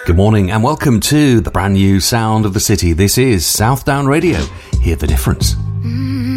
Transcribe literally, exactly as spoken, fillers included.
Good morning and welcome to the brand new sound of the city. This is Southdown Radio. Hear the difference. Mm-hmm.